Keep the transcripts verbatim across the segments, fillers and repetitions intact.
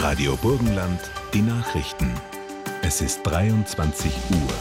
Radio Burgenland, die Nachrichten. Es ist dreiundzwanzig Uhr.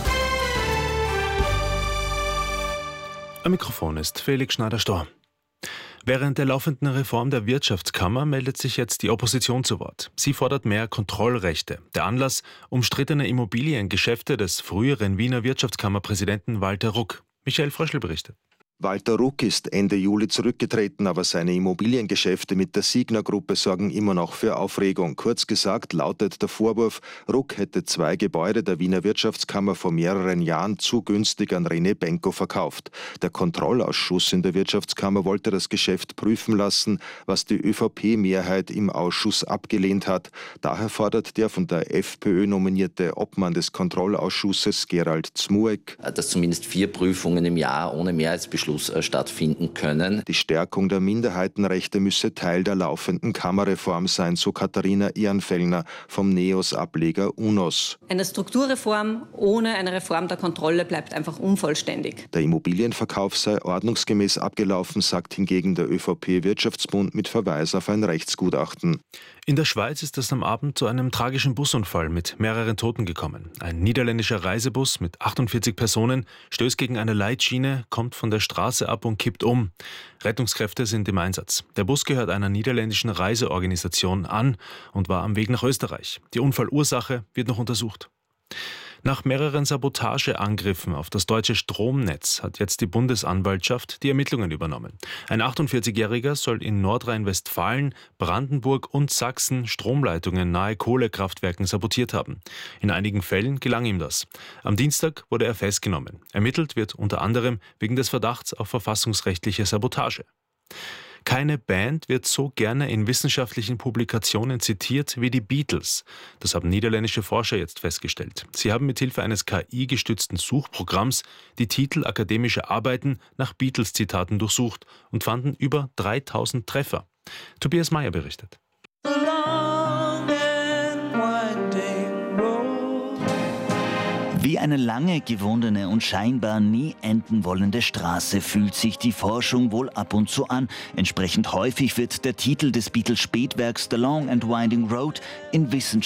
Am Mikrofon ist Felix Schneider-Storr. Während der laufenden Reform der Wirtschaftskammer meldet sich jetzt die Opposition zu Wort. Sie fordert mehr Kontrollrechte. Der Anlass: umstrittene Immobiliengeschäfte des früheren Wiener Wirtschaftskammerpräsidenten Walter Ruck. Michael Fröschl berichtet. Walter Ruck ist Ende Juli zurückgetreten, aber seine Immobiliengeschäfte mit der Signa-Gruppe sorgen immer noch für Aufregung. Kurz gesagt lautet der Vorwurf, Ruck hätte zwei Gebäude der Wiener Wirtschaftskammer vor mehreren Jahren zu günstig an René Benko verkauft. Der Kontrollausschuss in der Wirtschaftskammer wollte das Geschäft prüfen lassen, was die ÖVP-Mehrheit im Ausschuss abgelehnt hat. Daher fordert der von der FPÖ nominierte Obmann des Kontrollausschusses, Gerald Zmuek, dass zumindest vier Prüfungen im Jahr ohne Mehrheitsbeschluss stattfinden können. Die Stärkung der Minderheitenrechte müsse Teil der laufenden Kammerreform sein, so Katharina Ehrenfellner vom NEOS-Ableger UNOS. Eine Strukturreform ohne eine Reform der Kontrolle bleibt einfach unvollständig. Der Immobilienverkauf sei ordnungsgemäß abgelaufen, sagt hingegen der ÖVP-Wirtschaftsbund mit Verweis auf ein Rechtsgutachten. In der Schweiz ist es am Abend zu einem tragischen Busunfall mit mehreren Toten gekommen. Ein niederländischer Reisebus mit achtundvierzig Personen stößt gegen eine Leitschiene, kommt von der Straße ab und kippt um. Rettungskräfte sind im Einsatz. Der Bus gehört einer niederländischen Reiseorganisation an und war am Weg nach Österreich. Die Unfallursache wird noch untersucht. Nach mehreren Sabotageangriffen auf das deutsche Stromnetz hat jetzt die Bundesanwaltschaft die Ermittlungen übernommen. Ein achtundvierzigjähriger soll in Nordrhein-Westfalen, Brandenburg und Sachsen Stromleitungen nahe Kohlekraftwerken sabotiert haben. In einigen Fällen gelang ihm das. Am Dienstag wurde er festgenommen. Ermittelt wird unter anderem wegen des Verdachts auf verfassungsrechtliche Sabotage. Keine Band wird so gerne in wissenschaftlichen Publikationen zitiert wie die Beatles. Das haben niederländische Forscher jetzt festgestellt. Sie haben mithilfe eines K I-gestützten Suchprogramms die Titel akademischer Arbeiten nach Beatles-Zitaten durchsucht und fanden über dreitausend Treffer. Tobias Meyer berichtet. Wie eine lange gewundene und scheinbar nie enden wollende Straße fühlt sich die Forschung wohl ab und zu an. Entsprechend häufig wird der Titel des Beatles-Spätwerks The Long and Winding Road in Wissenschaft